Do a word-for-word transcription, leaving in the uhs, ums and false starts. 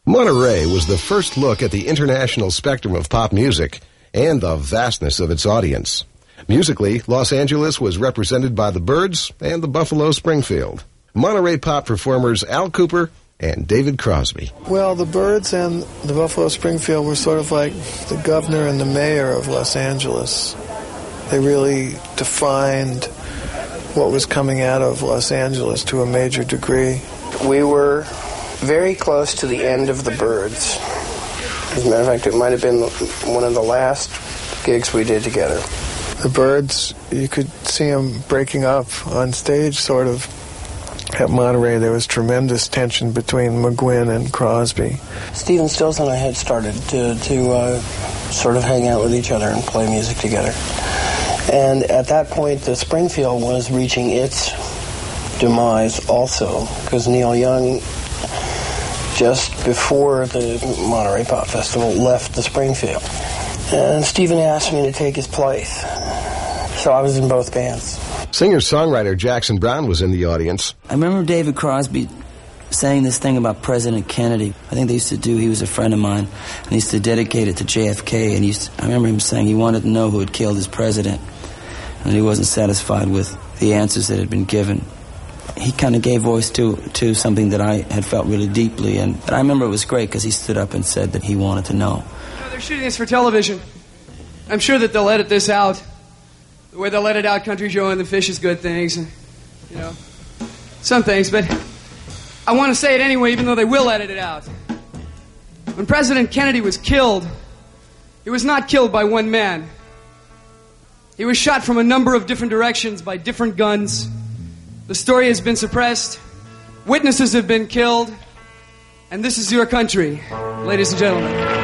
Monterey was the first look at the international spectrum of pop music and the vastness of its audience. Musically, Los Angeles was represented by the Byrds and the Buffalo Springfield. Monterey pop performers Al Kooper and David Crosby. Well, the Byrds and the Buffalo Springfield were sort of like the governor and the mayor of Los Angeles. They really defined what was coming out of Los Angeles to a major degree. We were very close to the end of the Byrds. As a matter of fact, it might have been one of the last gigs we did together. The Byrds, you could see them breaking up on stage, sort of. At Monterey, there was tremendous tension between McGuinn and Crosby. Stephen Stills and I had started to, to uh, sort of hang out with each other and play music together. And at that point, the Springfield was reaching its demise also, because Neil Young, just before the Monterey Pop Festival, left the Springfield. And Stephen asked me to take his place. So I was in both bands. Singer-songwriter Jackson Browne was in the audience. I remember David Crosby saying this thing about President Kennedy. I think they used to do, he was a friend of mine, and he used to dedicate it to J F K, and he used to, I remember him saying he wanted to know who had killed his president, and he wasn't satisfied with the answers that had been given. He kind of gave voice to to something that I had felt really deeply, and I remember it was great because he stood up and said that he wanted to know. You know, they're shooting this for television. I'm sure that they'll edit this out. The way they'll edit out Country Joe and the Fish is Good things, and, you know, some things, but I want to say it anyway, even though they will edit it out. When President Kennedy was killed, he was not killed by one man. He was shot from a number of different directions by different guns. The story has been suppressed. Witnesses have been killed. And this is your country, ladies and gentlemen.